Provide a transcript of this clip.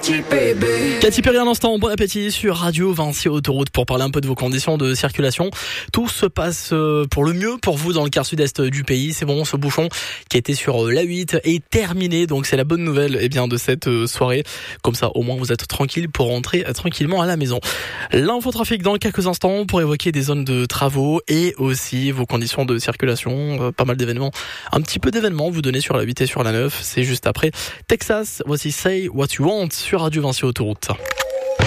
Katy Perry un instant, bon appétit sur Radio Vinci Autoroute pour parler un peu de vos conditions de circulation. Tout se passe pour le mieux pour vous dans le quart sud-est du pays. C'est bon, ce bouchon qui était sur l'A8 est terminé, donc c'est la bonne nouvelle de cette soirée. Comme ça, au moins vous êtes tranquille pour rentrer tranquillement à la maison. L'infotrafic dans quelques instants pour évoquer des zones de travaux et aussi vos conditions de circulation. Pas mal d'événements, un petit peu d'événements vous donnez sur la 8 et sur la 9. C'est juste après Texas. Voici Say What You Want sur Radio Vinci Autoroute.